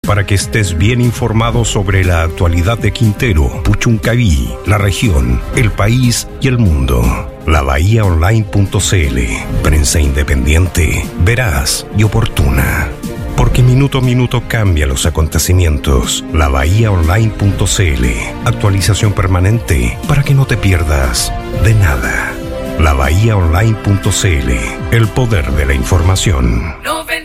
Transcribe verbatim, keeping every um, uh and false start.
Para que estés bien informado sobre la actualidad de Quintero, Puchuncaví, la región, el país y el mundo. La Bahía Online punto c l. Prensa independiente, veraz y oportuna. Porque minuto a minuto cambia los acontecimientos. La Bahía Online punto c l. Actualización permanente para que no te pierdas de nada. La Bahía Online punto c l. El poder de la información.